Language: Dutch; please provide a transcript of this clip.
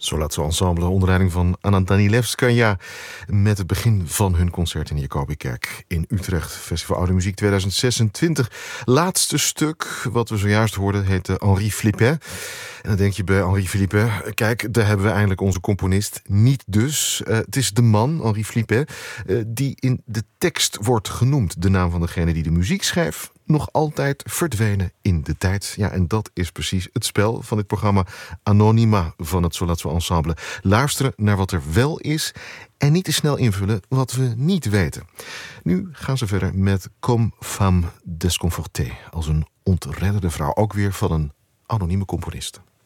Solazzo Ensemble onder leiding van Anna Danilevskaya met het begin van hun concert in de Jacobikerk in Utrecht. Festival Oude Muziek 2026. Laatste stuk wat we zojuist hoorden heette Henri Flippin. En dan denk je bij Henri Flippin, kijk, daar hebben we eindelijk onze componist. Niet dus. Het is de man, Henri Flippin, die in de tekst wordt genoemd. De naam van degene die de muziek schrijft, nog altijd verdwenen in de tijd. Ja, en dat is precies het spel van dit programma Anonyma van het Solazzo Ensemble. Luisteren naar wat er wel is en niet te snel invullen wat we niet weten. Nu gaan ze verder met Comme femme desconfortée, als een ontredderde vrouw. Ook weer van een anonieme componist.